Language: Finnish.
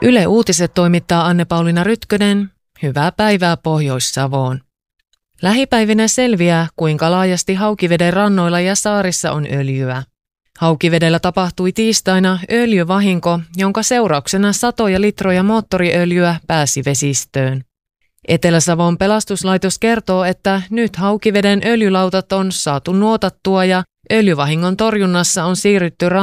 Yle Uutiset toimittaa Anne-Pauliina Rytkönen. Hyvää päivää Pohjois-Savoon. Lähipäivinä selviää, kuinka laajasti Haukiveden rannoilla ja saarissa on öljyä. Haukivedellä tapahtui tiistaina öljyvahinko, jonka seurauksena satoja litroja moottoriöljyä pääsi vesistöön. Etelä-Savon pelastuslaitos kertoo, että nyt Haukiveden öljylautat on saatu nuotattua ja öljyvahingon torjunnassa on siirrytty